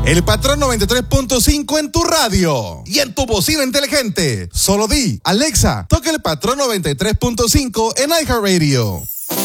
El Patrón 93.5 en tu radio y en tu bocina inteligente. Solo di, Alexa, toca el Patrón 93.5 en iHeartRadio.